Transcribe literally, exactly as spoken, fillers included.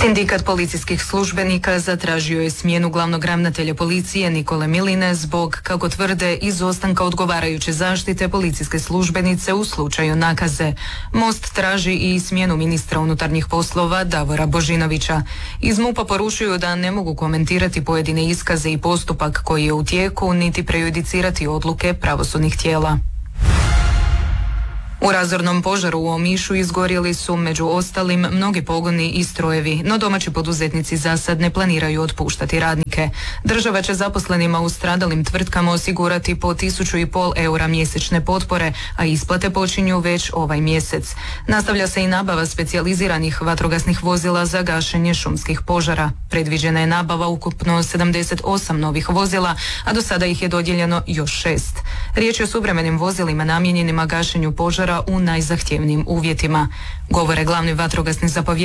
Sindikat policijskih službenika zatražio je smjenu glavnog ravnatelja policije Nikole Miline zbog, kako tvrde, izostanka odgovarajuće zaštite policijske službenice u slučaju nakaze. Most traži i smjenu ministra unutarnjih poslova Davora Božinovića. Iz MUP-a poručuju da ne mogu komentirati pojedine iskaze i postupak koji je u tijeku, niti prejudicirati odluke pravosudnih tijela. U razornom požaru u Omišu izgorjeli su među ostalim mnogi pogoni i strojevi, no domaći poduzetnici za sad ne planiraju otpuštati radnike. Država će zaposlenima u stradalim tvrtkama osigurati po tisuću i pol eura mjesečne potpore, a isplate počinju već ovaj mjesec. Nastavlja se i nabava specijaliziranih vatrogasnih vozila za gašenje šumskih požara. Predviđena je nabava ukupno sedamdeset osam novih vozila, a do sada ih je dodijeljeno još šest. Riječ je o suvremenim vozilima namijenjenima gašenju požara u najzahtjevnijim uvjetima. Govore glavni vatrogasni zapovjednik